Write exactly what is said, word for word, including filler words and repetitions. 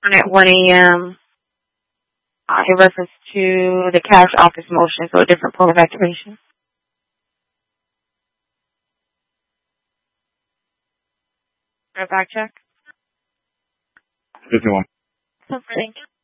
at one a.m. Uh, in reference to the cash office motion, so a different point of activation. A back check? fifty-one. Thank you.